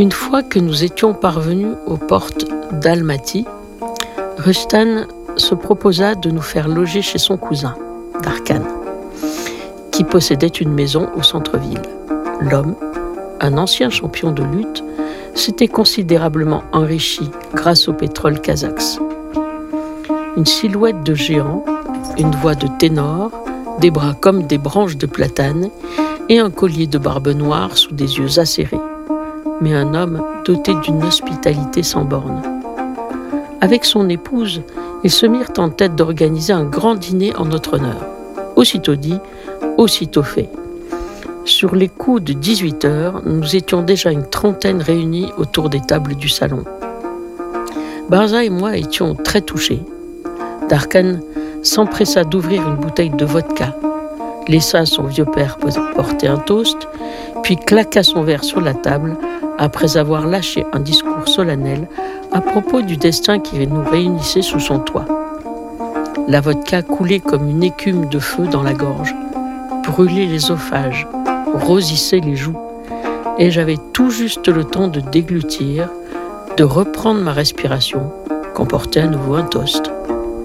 Une fois que nous étions parvenus aux portes d'Almaty, Rustan se proposa de nous faire loger chez son cousin, Darkhan, qui possédait une maison au centre-ville. L'homme, un ancien champion de lutte, s'était considérablement enrichi grâce au pétrole kazakh. Une silhouette de géant, une voix de ténor, des bras comme des branches de platane et un collier de barbe noire sous des yeux acérés, mais un homme doté d'une hospitalité sans bornes. Avec son épouse, ils se mirent en tête d'organiser un grand dîner en notre honneur. Aussitôt dit, aussitôt fait. Sur les coups de 18 heures, nous étions déjà une trentaine réunis autour des tables du salon. Barza et moi étions très touchés. Darkhan s'empressa d'ouvrir une bouteille de vodka, laissa son vieux père porter un toast, puis claqua son verre sur la table après avoir lâché un discours solennel à propos du destin qui nous réunissait sous son toit. La vodka coulait comme une écume de feu dans la gorge, brûlait l'œsophage, rosissait les joues, et j'avais tout juste le temps de déglutir, de reprendre ma respiration, qu'emportait à nouveau un toast.